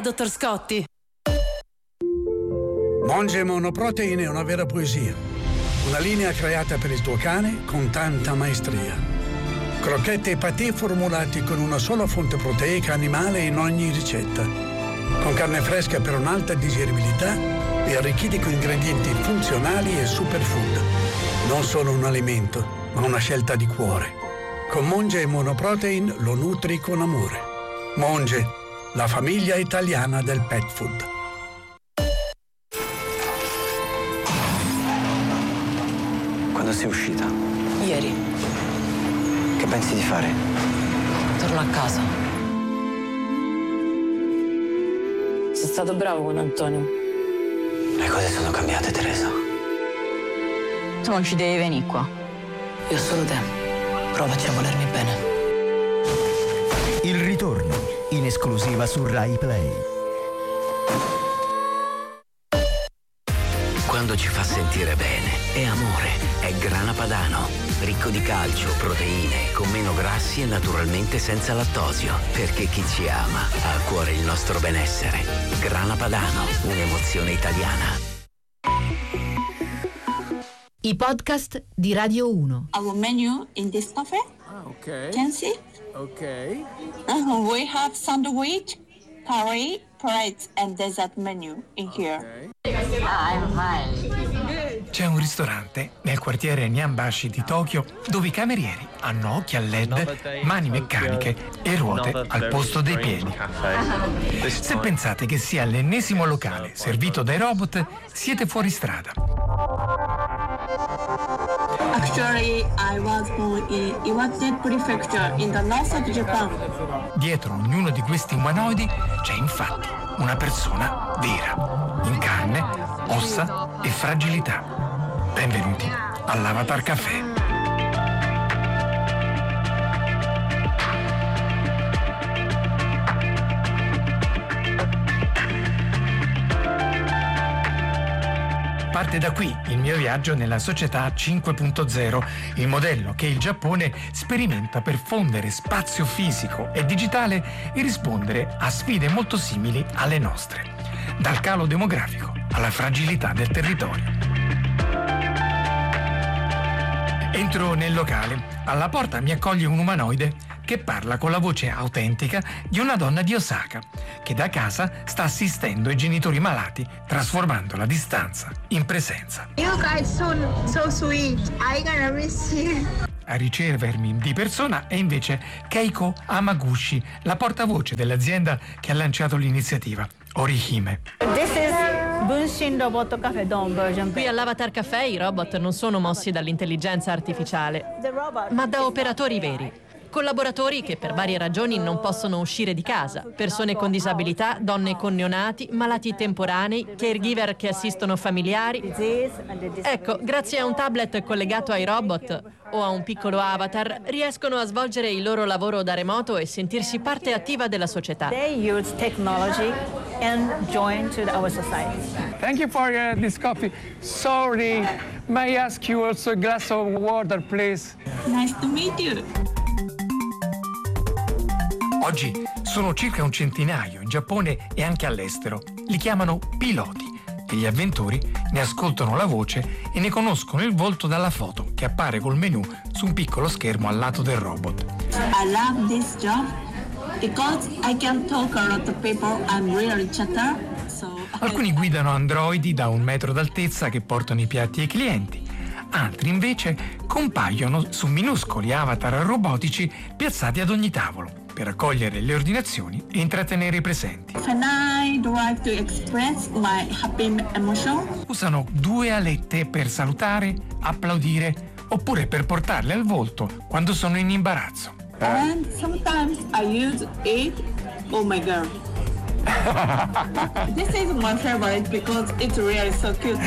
dottor Scotti. Monge Monoprotein è una vera poesia. Una linea creata per il tuo cane con tanta maestria. Crocchette e patè formulati con una sola fonte proteica animale in ogni ricetta. Con carne fresca per un'alta digeribilità e arricchiti con ingredienti funzionali e superfood. Non solo un alimento, ma una scelta di cuore. Con Monge Monoprotein lo nutri con amore. Monge, la famiglia italiana del pet food. Quando sei uscita? Ieri. Che pensi di fare? Torno a casa. Sei stato bravo con Antonio. Le cose sono cambiate, Teresa. Tu non ci devi venire qua. Io ho solo te. Provaci a volermi bene. Il ritorno, in esclusiva su Rai Play. Quando ci fa sentire bene, è amore, è Grana Padano. Ricco di calcio, proteine, con meno grassi e naturalmente senza lattosio. Perché chi ci ama ha a cuore il nostro benessere. Grana Padano, un'emozione italiana. I podcast di Radio 1. Our menu in this cafe. Okay. Can see? Okay. We have sandwich, curry, plates, and dessert menu in here. C'è un ristorante nel quartiere Nyambashi di Tokyo dove i camerieri hanno occhi a LED, mani meccaniche e ruote al posto dei piedi. Se pensate che sia l'ennesimo locale servito dai robot, siete fuori strada. Actually, I was born in Iwate Prefecture in the north of Japan. Dietro ognuno di questi umanoidi c'è infatti una persona vera, in carne, ossa e fragilità. Benvenuti all'Avatar Café. Parte da qui il mio viaggio nella società 5.0, il modello che il Giappone sperimenta per fondere spazio fisico e digitale e rispondere a sfide molto simili alle nostre, dal calo demografico alla fragilità del territorio. Entro nel locale, alla porta mi accoglie un umanoide che parla con la voce autentica di una donna di Osaka, che da casa sta assistendo i genitori malati, trasformando la distanza in presenza. You guys so sweet. I gonna miss you. A ricevermi di persona è invece Keiko Hamaguchi, la portavoce dell'azienda che ha lanciato l'iniziativa, Orihime. This is Bunshin Robot Cafe Don version. Qui all'Avatar Café i robot non sono mossi dall'intelligenza artificiale, The robot. ma da operatori veri. Collaboratori che per varie ragioni non possono uscire di casa, persone con disabilità, donne con neonati, malati temporanei, caregiver che assistono familiari. Ecco, grazie a un tablet collegato ai robot o a un piccolo avatar, riescono a svolgere il loro lavoro da remoto e sentirsi parte attiva della società. They use technology and join to our society. Thank you for this coffee. Sorry, may I ask you also a glass of water, please? Nice to meet you. Oggi sono circa un centinaio in Giappone e anche all'estero. Li chiamano piloti e gli avventori ne ascoltano la voce e ne conoscono il volto dalla foto che appare col menu su un piccolo schermo al lato del robot. I love this job because I can talk a lot of people and really chatter. Alcuni guidano androidi da 1 metro d'altezza che portano i piatti ai clienti. Altri invece compaiono su minuscoli avatar robotici piazzati ad ogni tavolo per accogliere le ordinazioni e intrattenere i presenti. Can I drive to express my happy emotion? Usano 2 alette per salutare, applaudire oppure per portarle al volto quando sono in imbarazzo. And sometimes I use it. Oh my god. This is my favorite because it's really so cute.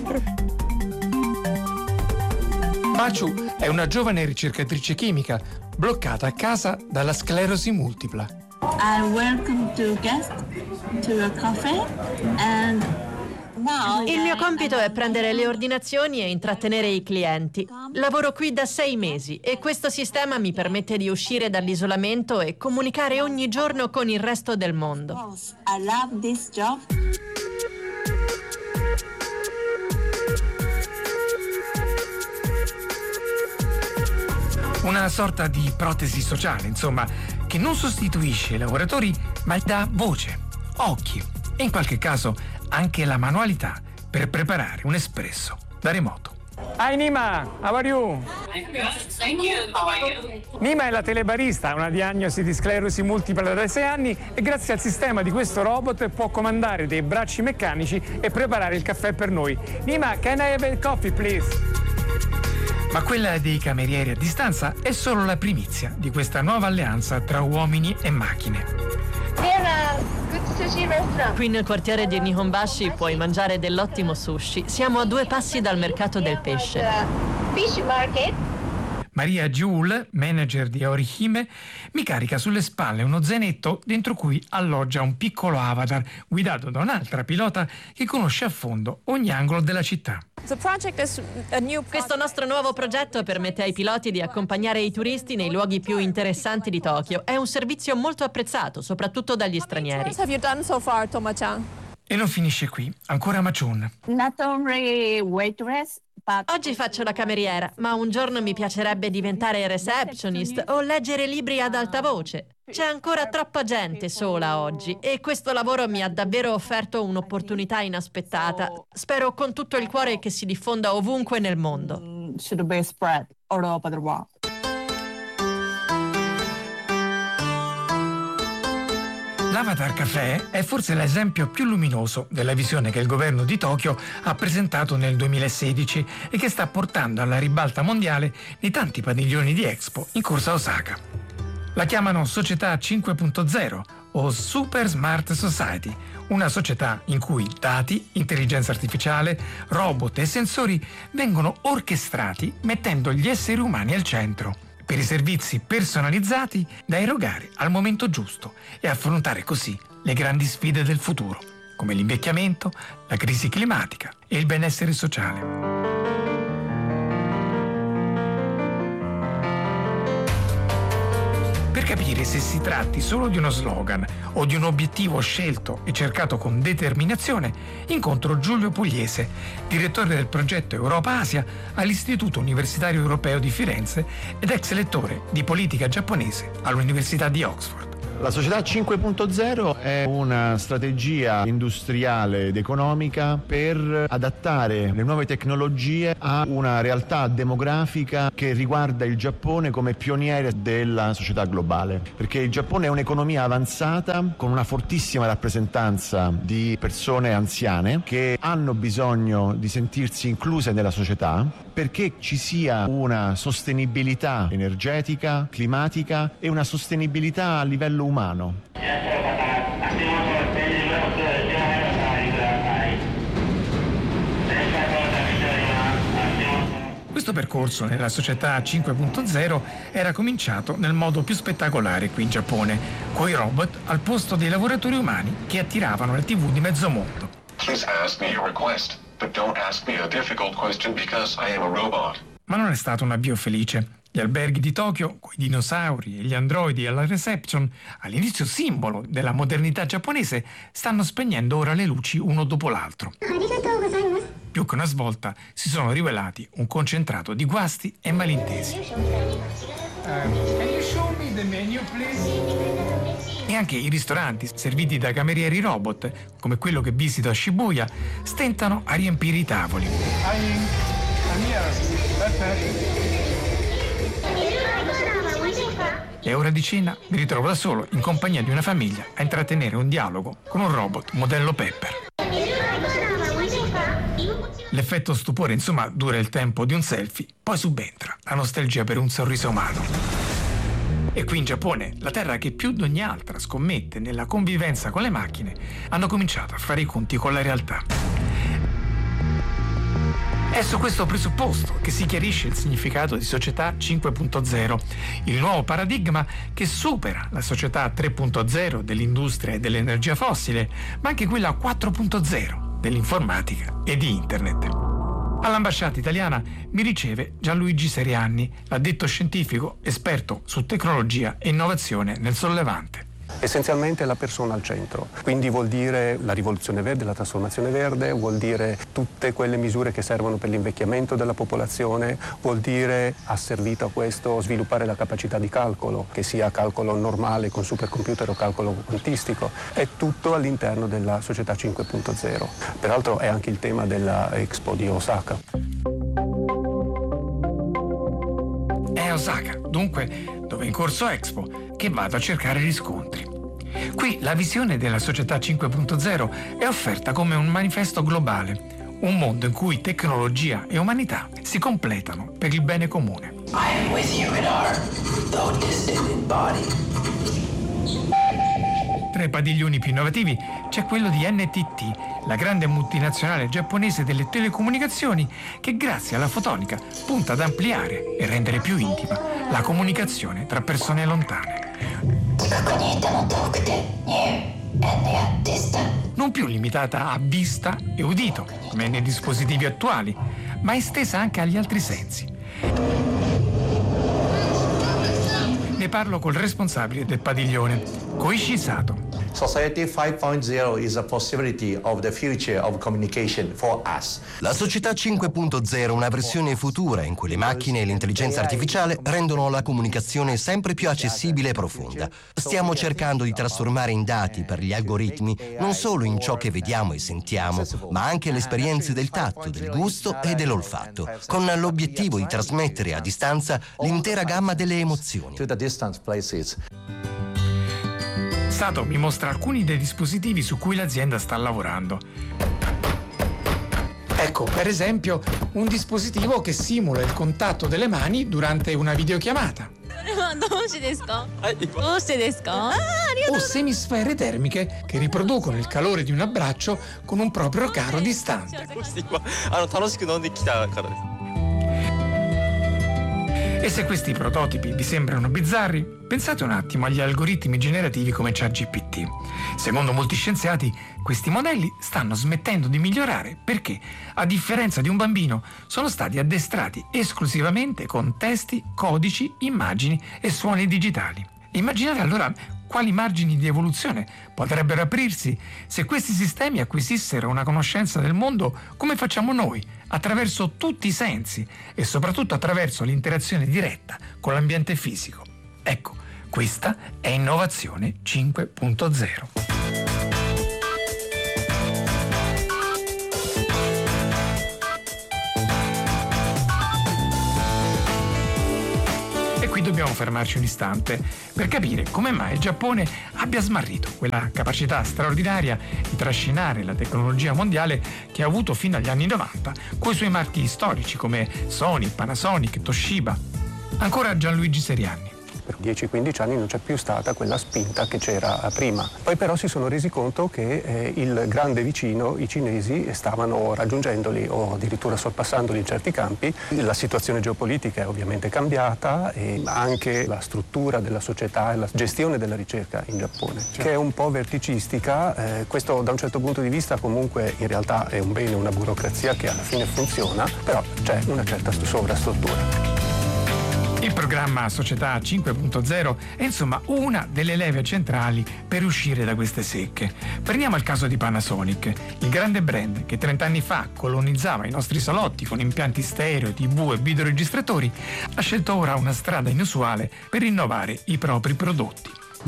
Machu è una giovane ricercatrice chimica bloccata a casa dalla sclerosi multipla. I welcome to guests to your cafe and Il mio compito è prendere le ordinazioni e intrattenere i clienti. Lavoro qui da 6 mesi e questo sistema mi permette di uscire dall'isolamento e comunicare ogni giorno con il resto del mondo. I love this job. Una sorta di protesi sociale, insomma, che non sostituisce i lavoratori, ma dà voce, occhi e in qualche caso anche la manualità per preparare un espresso da remoto. Hi Nima, how are you? Thank you. How are you? Nima è la telebarista, ha una diagnosi di sclerosi multipla da 6 anni e grazie al sistema di questo robot può comandare dei bracci meccanici e preparare il caffè per noi. Nima, can I have a coffee, please? Ma quella dei camerieri a distanza è solo la primizia di questa nuova alleanza tra uomini e macchine. Qui nel quartiere di Nihonbashi puoi mangiare dell'ottimo sushi. Siamo a 2 passi dal mercato del pesce. Maria Giul, manager di Orihime, mi carica sulle spalle uno zainetto dentro cui alloggia un piccolo avatar guidato da un'altra pilota che conosce a fondo ogni angolo della città. Questo nostro nuovo progetto permette ai piloti di accompagnare i turisti nei luoghi più interessanti di Tokyo. È un servizio molto apprezzato, soprattutto dagli stranieri. E non finisce qui, ancora Machun. Not only waitress, but... Oggi faccio la cameriera, ma un giorno mi piacerebbe diventare receptionist o leggere libri ad alta voce. C'è ancora troppa gente sola oggi e questo lavoro mi ha davvero offerto un'opportunità inaspettata. Spero con tutto il cuore che si diffonda ovunque nel mondo. Should be spread all over the world. L'Avatar Café è forse l'esempio più luminoso della visione che il governo di Tokyo ha presentato nel 2016 e che sta portando alla ribalta mondiale nei tanti padiglioni di Expo in corsa a Osaka. La chiamano Società 5.0 o Super Smart Society, una società in cui dati, intelligenza artificiale, robot e sensori vengono orchestrati mettendo gli esseri umani al centro, per i servizi personalizzati da erogare al momento giusto e affrontare così le grandi sfide del futuro, come l'invecchiamento, la crisi climatica e il benessere sociale. Per capire se si tratti solo di uno slogan o di un obiettivo scelto e cercato con determinazione, incontro Giulio Pugliese, direttore del progetto Europa-Asia all'Istituto Universitario Europeo di Firenze ed ex lettore di politica giapponese all'Università di Oxford. La società 5.0 è una strategia industriale ed economica per adattare le nuove tecnologie a una realtà demografica che riguarda il Giappone come pioniere della società globale. Perché il Giappone è un'economia avanzata con una fortissima rappresentanza di persone anziane che hanno bisogno di sentirsi incluse nella società perché ci sia una sostenibilità energetica, climatica e una sostenibilità a livello umano. Questo percorso nella società 5.0 era cominciato nel modo più spettacolare qui in Giappone, coi robot al posto dei lavoratori umani che attiravano le TV di mezzo mondo. Please ask me a request, but don't ask me a difficult question because I am a robot. Ma non è stato un avvio felice. Gli alberghi di Tokyo, coi dinosauri e gli androidi alla reception, all'inizio simbolo della modernità giapponese, stanno spegnendo ora le luci uno dopo l'altro. Più che una svolta, si sono rivelati un concentrato di guasti e malintesi. E anche i ristoranti serviti da camerieri robot, come quello che visito a Shibuya, stentano a riempire i tavoli. E a ora di cena mi ritrovo da solo in compagnia di una famiglia a intrattenere un dialogo con un robot modello Pepper. L'effetto stupore, insomma, dura il tempo di un selfie, poi subentra la nostalgia per un sorriso umano. E qui in Giappone, la terra che più di ogni altra scommette nella convivenza con le macchine, hanno cominciato a fare i conti con la realtà. È su questo presupposto che si chiarisce il significato di società 5.0, il nuovo paradigma che supera la società 3.0 dell'industria e dell'energia fossile, ma anche quella 4.0 dell'informatica e di Internet. All'ambasciata italiana mi riceve Gianluigi Serianni, l'addetto scientifico esperto su tecnologia e innovazione nel sollevante. Essenzialmente la persona al centro, quindi vuol dire la rivoluzione verde, la trasformazione verde, vuol dire tutte quelle misure che servono per l'invecchiamento della popolazione, vuol dire, asservito a questo, sviluppare la capacità di calcolo, che sia calcolo normale con supercomputer o calcolo quantistico, è tutto all'interno della società 5.0. Peraltro è anche il tema della Expo di Osaka. È Osaka, dunque, dove è in corso Expo, che vado a cercare riscontri. Qui la visione della società 5.0 è offerta come un manifesto globale, un mondo in cui tecnologia e umanità si completano per il bene comune. I am with you in our, though distant body. Tra i padiglioni più innovativi c'è quello di NTT, la grande multinazionale giapponese delle telecomunicazioni che grazie alla fotonica punta ad ampliare e rendere più intima la comunicazione tra persone lontane. Non più limitata a vista e udito, come nei dispositivi attuali, ma estesa anche agli altri sensi. Ne parlo col responsabile del padiglione, Koichi Sato. Society 5.0 is a possibility of the future of communication for us. La società 5.0 è una versione futura in cui le macchine e l'intelligenza artificiale rendono la comunicazione sempre più accessibile e profonda. Stiamo cercando di trasformare in dati per gli algoritmi non solo in ciò che vediamo e sentiamo, ma anche le esperienze del tatto, del gusto e dell'olfatto, con l'obiettivo di trasmettere a distanza l'intera gamma delle emozioni. Sato mi mostra alcuni dei dispositivi su cui l'azienda sta lavorando. Ecco, per esempio, un dispositivo che simula il contatto delle mani durante una videochiamata. O semisfere termiche che riproducono il calore di un abbraccio con un proprio caro distante. E se questi prototipi vi sembrano bizzarri, pensate un attimo agli algoritmi generativi come ChatGPT. Secondo molti scienziati, questi modelli stanno smettendo di migliorare perché, a differenza di un bambino, sono stati addestrati esclusivamente con testi, codici, immagini e suoni digitali. Immaginate allora quali margini di evoluzione potrebbero aprirsi se questi sistemi acquisissero una conoscenza del mondo come facciamo noi, attraverso tutti i sensi e soprattutto attraverso l'interazione diretta con l'ambiente fisico. Ecco, questa è innovazione 5.0. Qui dobbiamo fermarci un istante per capire come mai il Giappone abbia smarrito quella capacità straordinaria di trascinare la tecnologia mondiale che ha avuto fino agli anni 90 coi suoi marchi storici come Sony, Panasonic, Toshiba. Ancora Gianluigi Serianni. Per 10-15 anni non c'è più stata quella spinta che c'era prima. Poi però si sono resi conto che il grande vicino, i cinesi, stavano raggiungendoli o addirittura sorpassandoli in certi campi. La situazione geopolitica è ovviamente cambiata e anche la struttura della società e la gestione della ricerca in Giappone, che è un po' verticistica. Questo da un certo punto di vista comunque in realtà è un bene, una burocrazia che alla fine funziona, però c'è una certa sovrastruttura. Il programma Società 5.0 è insomma una delle leve centrali per uscire da queste secche. Prendiamo il caso di Panasonic, il grande brand che 30 anni fa colonizzava i nostri salotti con impianti stereo, TV e videoregistratori, ha scelto ora una strada inusuale per innovare i propri prodotti.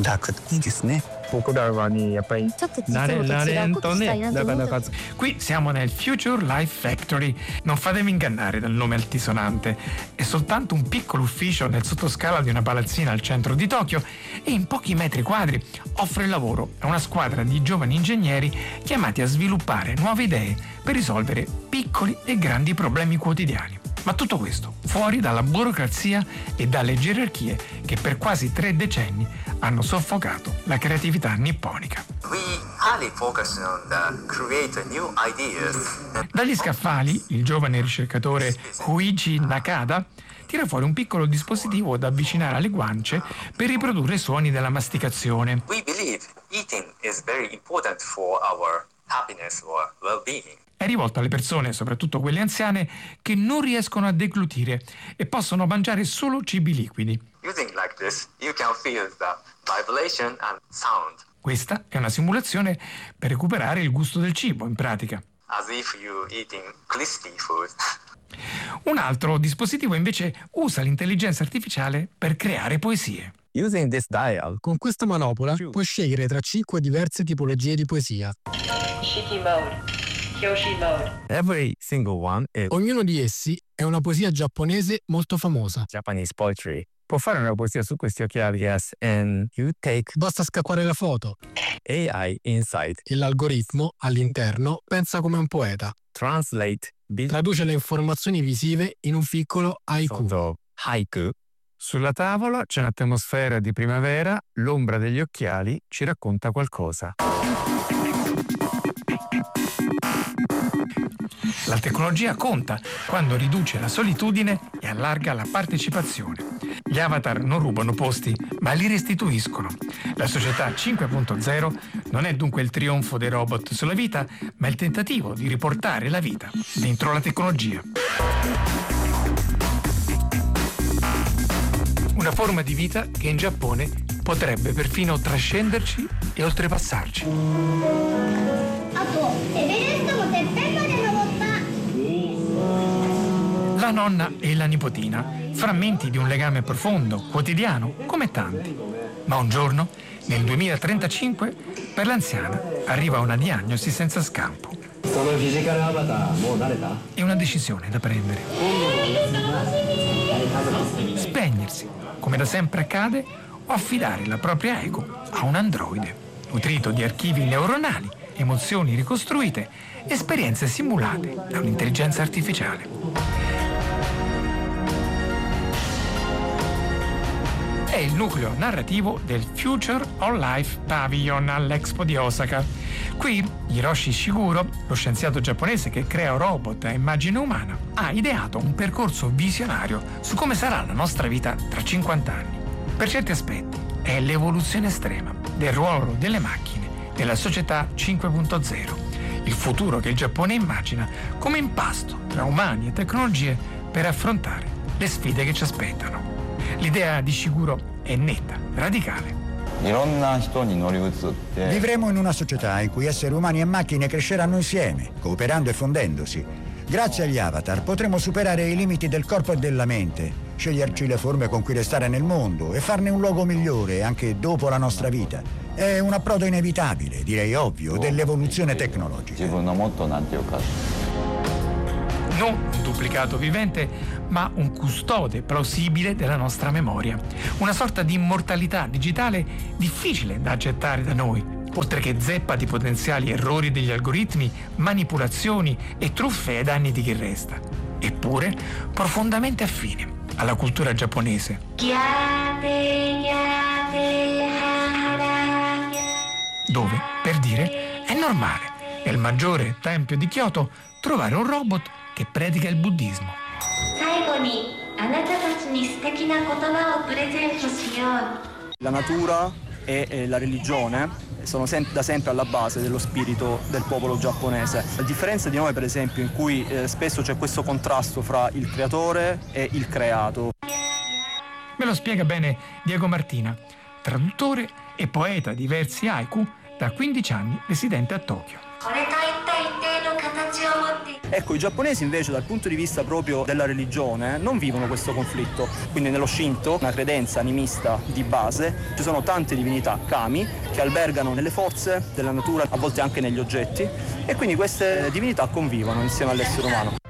Qui siamo nel Future Life Factory. Non fatevi ingannare dal nome altisonante. È soltanto un piccolo ufficio nel sottoscala di una palazzina al centro di Tokyo e in pochi metri quadri offre lavoro a una squadra di giovani ingegneri chiamati a sviluppare nuove idee per risolvere piccoli e grandi problemi quotidiani. Ma tutto questo fuori dalla burocrazia e dalle gerarchie che per quasi 3 decenni hanno soffocato la creatività nipponica. Dagli scaffali, il giovane ricercatore Huichi Nakada tira fuori un piccolo dispositivo da avvicinare alle guance per riprodurre i suoni della masticazione. happiness or well-being. È rivolto alle persone, soprattutto quelle anziane, che non riescono a deglutire e possono mangiare solo cibi liquidi. Using like this, you can feel the vibration and sound. Questa è una simulazione per recuperare il gusto del cibo, in pratica. As if you're eating crispy food. Un altro dispositivo invece usa l'intelligenza artificiale per creare poesie. Using this dial, con questa manopola puoi scegliere tra 5 diverse tipologie di poesia. Shiki mode, Kyoshi mode. Every single one is... Ognuno di essi è una poesia giapponese molto famosa. Japanese poetry. Può fare una poesia su questi occhiali, yes, and you take... Basta scappare la foto. AI Insight. E l'algoritmo, all'interno, pensa come un poeta. Translate. Traduce le informazioni visive in un piccolo haiku. Haiku. Sulla tavola c'è un'atmosfera di primavera, l'ombra degli occhiali ci racconta qualcosa. La tecnologia conta quando riduce la solitudine e allarga la partecipazione. Gli avatar non rubano posti, ma li restituiscono. La società 5.0 non è dunque il trionfo dei robot sulla vita, ma il tentativo di riportare la vita dentro la tecnologia. Una forma di vita che in Giappone potrebbe perfino trascenderci e oltrepassarci. La nonna e la nipotina, frammenti di un legame profondo, quotidiano, come tanti. Ma un giorno, nel 2035, per l'anziana arriva una diagnosi senza scampo. È una decisione da prendere. Spegnersi, come da sempre accade, o affidare la propria ego a un androide, nutrito di archivi neuronali, emozioni ricostruite, esperienze simulate da un'intelligenza artificiale. È il nucleo narrativo del Future of Life Pavilion all'Expo di Osaka. Qui Hiroshi Shiguro, lo scienziato giapponese che crea robot a immagine umana, ha ideato un percorso visionario su come sarà la nostra vita tra 50 anni. Per certi aspetti è l'evoluzione estrema del ruolo delle macchine nella società 5.0, il futuro che il Giappone immagina come impasto tra umani e tecnologie per affrontare le sfide che ci aspettano. L'idea di Shiguro è netta, radicale. Vivremo in una società in cui esseri umani e macchine cresceranno insieme, cooperando e fondendosi. Grazie agli avatar potremo superare i limiti del corpo e della mente, sceglierci le forme con cui restare nel mondo e farne un luogo migliore anche dopo la nostra vita. È un approdo inevitabile, direi ovvio, dell'evoluzione tecnologica. Non un duplicato vivente, ma un custode plausibile della nostra memoria. Una sorta di immortalità digitale difficile da accettare da noi, oltre che zeppa di potenziali errori degli algoritmi, manipolazioni e truffe ai danni di chi resta. Eppure profondamente affine alla cultura giapponese. Dove, per dire, è normale, nel maggiore tempio di Kyoto, trovare un robot che predica il buddismo. La natura e la religione sono da sempre alla base dello spirito del popolo giapponese. A differenza di noi, per esempio, in cui spesso c'è questo contrasto fra il creatore e il creato. Me lo spiega bene Diego Martina, traduttore e poeta di versi haiku, da 15 anni residente a Tokyo. Ecco, i giapponesi invece dal punto di vista proprio della religione non vivono questo conflitto. Quindi nello Shinto, una credenza animista di base, ci sono tante divinità, kami, che albergano nelle forze della natura, a volte anche negli oggetti, e quindi queste divinità convivono insieme all'essere umano.